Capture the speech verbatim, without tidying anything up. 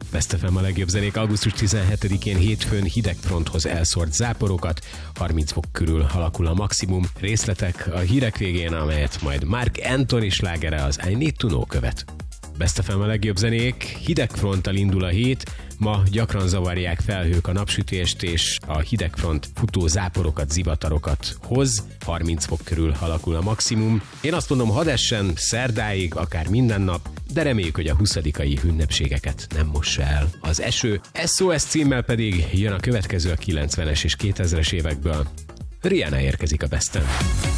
Best ef em a legjobb zenék augusztus tizenhetedikén hétfőn hideg fronthoz elszórt záporokat, harminc fok körül alakul a maximum. Részletek a hírek végén, amelyet majd Mark Anthony slágere az I Need to Know követ. Best ef em a legjobb zenék, hidegfronttal indul a hét, ma gyakran zavarják felhők a napsütést, és a hidegfront futó záporokat, zivatarokat hoz, harminc fok körül alakul a maximum. Én azt mondom, hadd essen szerdáig, akár minden nap, de reméljük, hogy a huszadikai ünnepségeket nem mossa el az eső. es o es címmel pedig jön a következő a kilencvenes és kétezres évekből. Rihanna érkezik a Besten.